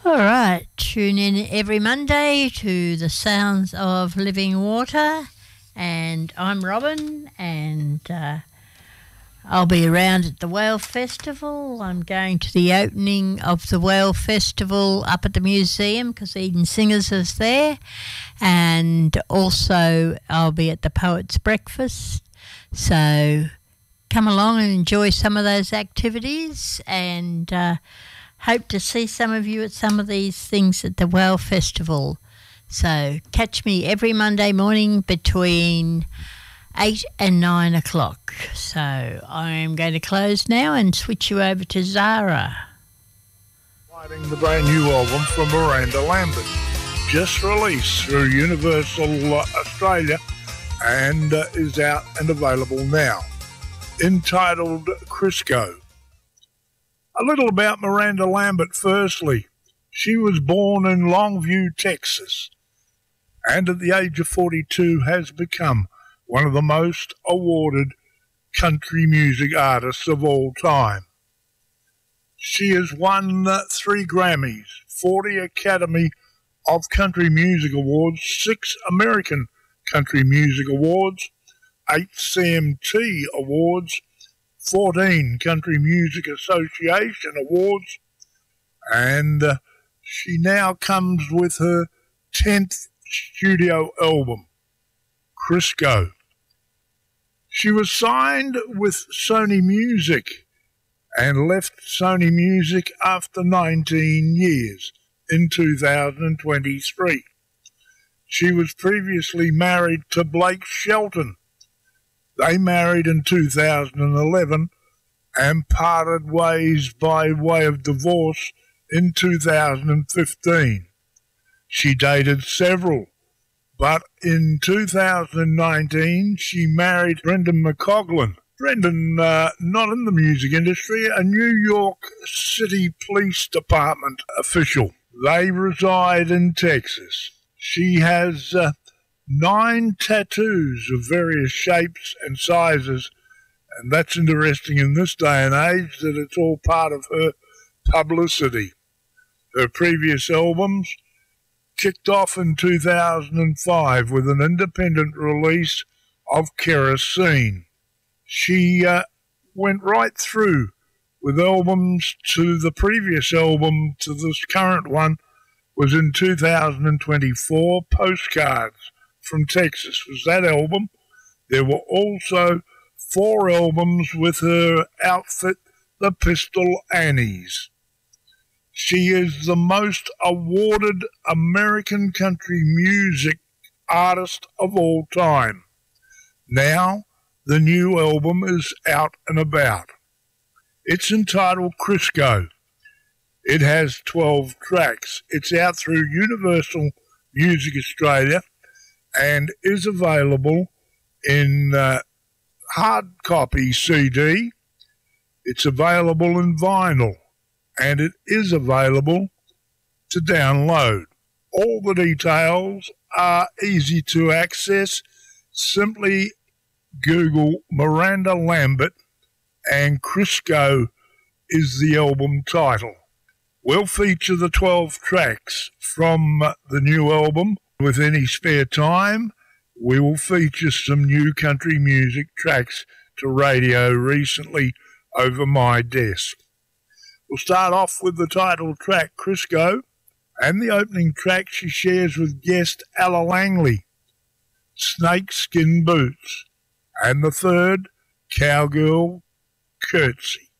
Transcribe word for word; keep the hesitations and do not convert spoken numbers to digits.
All right, tune in every Monday to the sounds of living water, and I'm Robin, and uh, I'll be around at the Whale Festival. I'm going to the opening of the Whale Festival up at the museum because Eden Singers is there, and also I'll be at the Poets' Breakfast. So come along and enjoy some of those activities, and uh, hope to see some of you at some of these things at the Whale Festival. So catch me every Monday morning between eight and nine o'clock. So I'm going to close now and switch you over to Zara. Writing the brand new album from Miranda Lambert, just released through Universal Australia and uh, is out and available now, entitled Crisco. A little about Miranda Lambert firstly. She was born in Longview, Texas, and at the age of forty-two has become one of the most awarded country music artists of all time. She has won uh, three Grammys, forty Academy of Country Music Awards, six American Country Music Awards, eight C M T Awards, fourteen Country Music Association Awards, and uh, she now comes with her tenth studio album, Crisco. She was signed with Sony Music and left Sony Music after nineteen years in two thousand twenty-three. She was previously married to Blake Shelton. They married in two thousand eleven and parted ways by way of divorce in two thousand fifteen. She dated several, but in two thousand nineteen she married Brendan McCoglin. Brendan, uh, not in the music industry, a New York City Police Department official. They reside in Texas. She has uh, nine tattoos of various shapes and sizes, and that's interesting in this day and age that it's all part of her publicity. Her previous albums kicked off in two thousand five with an independent release of Kerosene. She uh, went right through with albums to the previous album to this current one was in two thousand twenty-four. Postcards from Texas was that album. There were also four albums with her outfit, the Pistol Annies. She is the most awarded American country music artist of all time. Now, the new album is out and about. It's entitled Crisco. It has twelve tracks. It's out through Universal Music Australia and is available in uh, hard copy C D. It's available in vinyl, and it is available to download. All the details are easy to access. Simply Google Miranda Lambert and Crisco is the album title. We'll feature the twelve tracks from the new album. With any spare time, we will feature some new country music tracks to radio recently over my desk. We'll start off with the title track, Crisco, and the opening track she shares with guest Ella Langley, Snakeskin Boots, and the third, Cowgirl Curtsy.